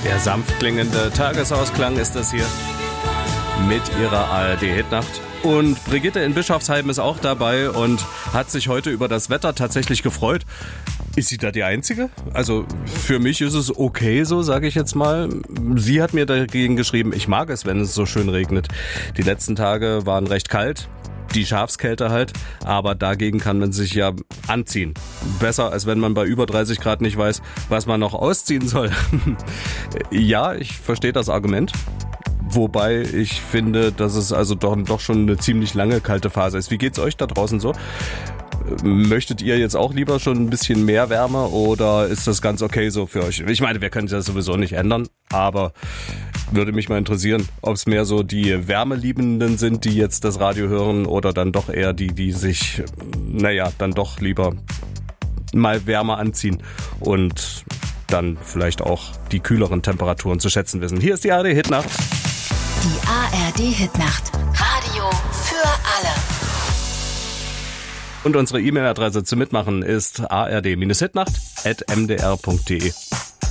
Der sanft klingende Tagesausklang ist das hier mit ihrer ARD-Hitnacht. Und Brigitte in Bischofsheim ist auch dabei und hat sich heute über das Wetter tatsächlich gefreut. Ist sie da die Einzige? Also für mich ist es okay so, sage ich jetzt mal. Sie hat mir dagegen geschrieben, ich mag es, wenn es so schön regnet. Die letzten Tage waren recht kalt. Die Schafskälte halt, aber dagegen kann man sich ja anziehen. Besser, als wenn man bei über 30 Grad nicht weiß, was man noch ausziehen soll. Ja, ich verstehe das Argument. Wobei ich finde, dass es also doch schon eine ziemlich lange kalte Phase ist. Wie geht's euch da draußen so? Möchtet ihr jetzt auch lieber schon ein bisschen mehr Wärme oder ist das ganz okay so für euch? Ich meine, wir können das sowieso nicht ändern, aber würde mich mal interessieren, ob es mehr so die Wärmeliebenden sind, die jetzt das Radio hören oder dann doch eher die sich, dann doch lieber mal wärmer anziehen und dann vielleicht auch die kühleren Temperaturen zu schätzen wissen. Hier ist die ARD-Hitnacht. Die ARD-Hitnacht. Radio für alle. Und unsere E-Mail-Adresse zum Mitmachen ist ard-hitnacht@mdr.de.